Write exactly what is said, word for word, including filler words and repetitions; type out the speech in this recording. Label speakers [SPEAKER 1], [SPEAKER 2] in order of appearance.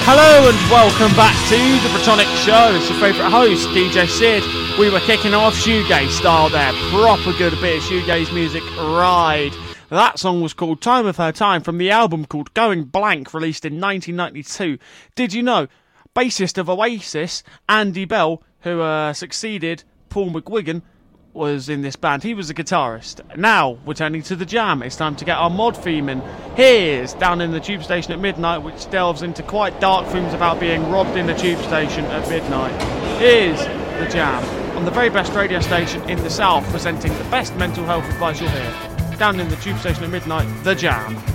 [SPEAKER 1] Hello and welcome back to the Britonic Show. It's your favourite host, D J Sid. We were kicking off shoegaze style there. Proper good bit of shoegaze music. Ride. That song was called Time of Her Time from the album called Going Blank, released in nineteen ninety-two. Did you know? Bassist of Oasis, Andy Bell, who uh, succeeded Paul McGuigan, was in this band. He was a guitarist. Now, we're turning to the jam. It's time to get our mod theme in. Here's Down in the Tube Station at Midnight, which delves into quite dark themes about being robbed in a tube station at midnight. Here's the jam on the very best radio station in the South, presenting the best mental health advice you'll hear. Down in the Tube Station at Midnight, the jam.